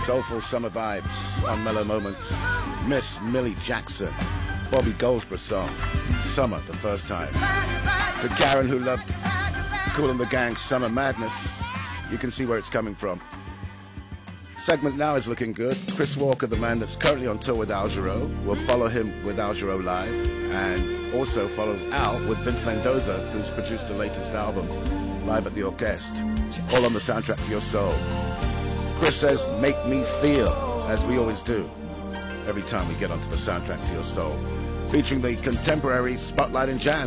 Soulful summer vibes on Mellow Moments. Miss Millie Jackson, Bobby Goldsboro song, Summer the First Time. To Karen, who loved Kool and the Gang's Summer Madness, you can see where it's coming from. Segment now is looking good. Chris Walker, the man that's currently on tour with Al Jarreau. We'll follow him with Al Jarreau Live, and also follow Al with Vince Mendoza, who's produced the latest album, Live at the Orchestre, all on the soundtrack to your soul. Chris says, make me feel, as we always do, every time we get onto the soundtrack to your soul, featuring the contemporary Spotlight in Jazz.